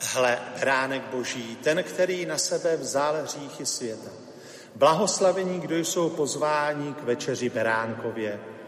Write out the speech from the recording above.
Hle, beránek Boží, ten, který na sebe vzal hříchy světa. Blahoslavení, kdo jsou pozváni k večeři beránkově.